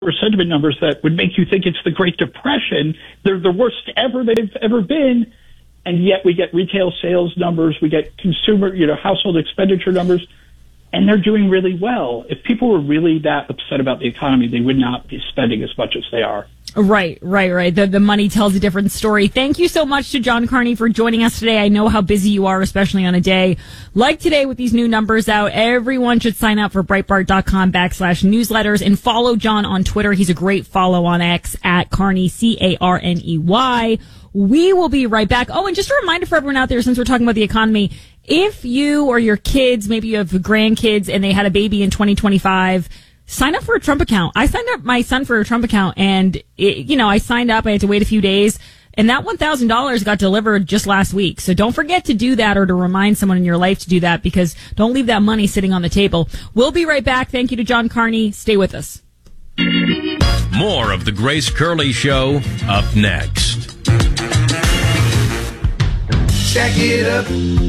sentiment numbers that would make you think it's the Great Depression. They're the worst ever they've ever been. And yet we get retail sales numbers, we get consumer, household expenditure numbers, and they're doing really well. If people were really that upset about the economy, they would not be spending as much as they are. Right. The money tells a different story. Thank you so much to John Carney for joining us today. I know how busy you are, especially on a day like today with these new numbers out. Everyone should sign up for Breitbart.com/newsletters and follow John on Twitter. He's a great follow on X at Carney, Carney. We will be right back. Oh, and just a reminder for everyone out there, since we're talking about the economy, if you or your kids, maybe you have grandkids and they had a baby in 2025, sign up for a Trump account. I signed up my son for a Trump account, and I signed up. I had to wait a few days, and that $1,000 got delivered just last week. So don't forget to do that, or to remind someone in your life to do that, because don't leave that money sitting on the table. We'll be right back. Thank you to John Carney. Stay with us. More of the Grace Curley Show up next. Stack it up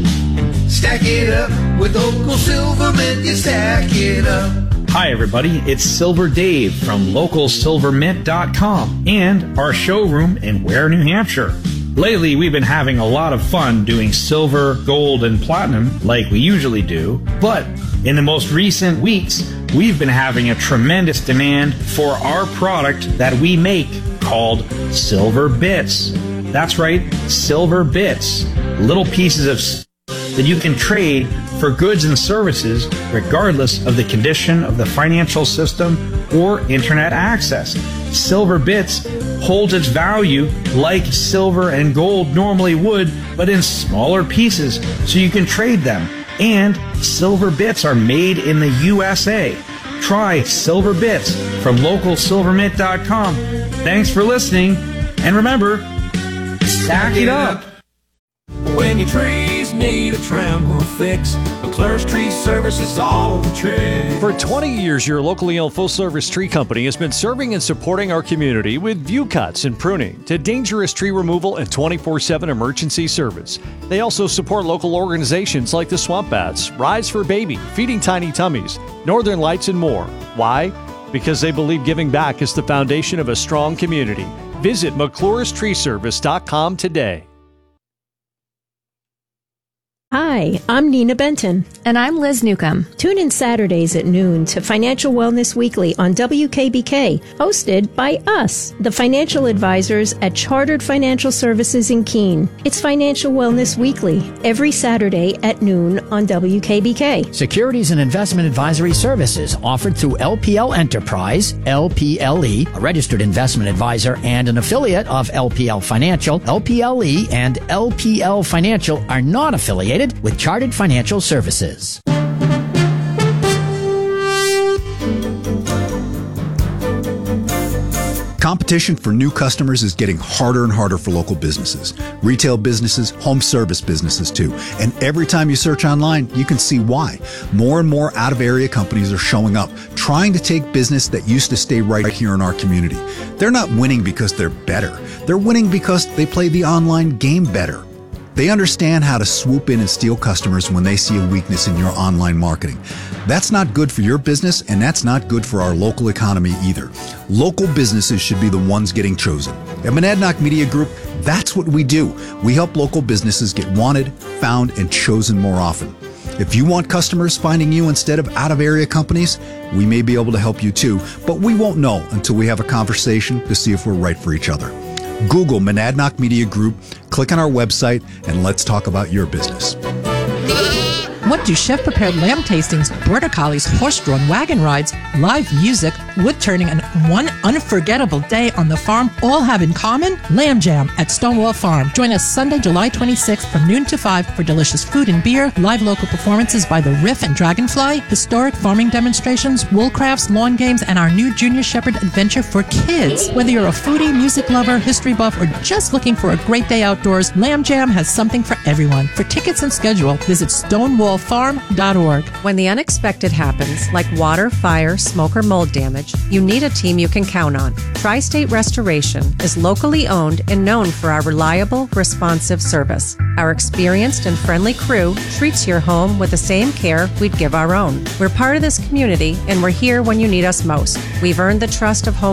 with Local Silvermint, you stack it up. Hi everybody, it's Silver Dave from LocalSilverMint.com and our showroom in Ware, New Hampshire. Lately, we've been having a lot of fun doing silver, gold, and platinum like we usually do, but in the most recent weeks, we've been having a tremendous demand for our product that we make called Silver Bits. That's right, Silver Bits. Little pieces of that you can trade for goods and services regardless of the condition of the financial system or internet access. Silver Bits holds its value like silver and gold normally would, but in smaller pieces so you can trade them. And Silver Bits are made in the USA. Try Silver Bits from LocalSilverMint.com. Thanks for listening, and remember, stack it up. When your trees need a trim or a fix, McClure's Tree Service is all the trick. For 20 years, your locally owned full-service tree company has been serving and supporting our community with view cuts and pruning to dangerous tree removal and 24/7 emergency service. They also support local organizations like the Swamp Bats, Rise for Baby, Feeding Tiny Tummies, Northern Lights, and more. Why? Because they believe giving back is the foundation of a strong community. Visit McClure'sTreeService.com today. Hi, I'm Nina Benton. And I'm Liz Newcomb. Tune in Saturdays at noon to Financial Wellness Weekly on WKBK, hosted by us, the financial advisors at Chartered Financial Services in Keene. It's Financial Wellness Weekly, every Saturday at noon on WKBK. Securities and investment advisory services offered through LPL Enterprise, LPLE, a registered investment advisor and an affiliate of LPL Financial. LPLE and LPL Financial are not affiliated with Chartered Financial Services. Competition for new customers is getting harder and harder for local businesses, retail businesses, home service businesses too. And every time you search online, you can see why. More and more out-of-area companies are showing up, trying to take business that used to stay right here in our community. They're not winning because they're better. They're winning because they play the online game better. They understand how to swoop in and steal customers when they see a weakness in your online marketing. That's not good for your business, and that's not good for our local economy either. Local businesses should be the ones getting chosen. At Monadnock Media Group, that's what we do. We help local businesses get wanted, found, and chosen more often. If you want customers finding you instead of out-of-area companies, we may be able to help you too, but we won't know until we have a conversation to see if we're right for each other. Google Monadnock Media Group, click on our website, and let's talk about your business. What do chef-prepared lamb tastings, border collies, horse-drawn wagon rides, live music, wood turning, and one unforgettable day on the farm all have in common? Lamb Jam at Stonewall Farm. Join us Sunday, July 26th from noon to 5 for delicious food and beer, live local performances by the Riff and Dragonfly, historic farming demonstrations, wool crafts, lawn games, and our new Junior Shepherd adventure for kids. Whether you're a foodie, music lover, history buff, or just looking for a great day outdoors, Lamb Jam has something for everyone. For tickets and schedule, visit stonewallfarm.org. When the unexpected happens, like water, fire, smoke, or mold damage, damage, you need a team you can count on. Tri-State Restoration is locally owned and known for our reliable, responsive service. Our experienced and friendly crew treats your home with the same care we'd give our own. We're part of this community, and we're here when you need us most. We've earned the trust of home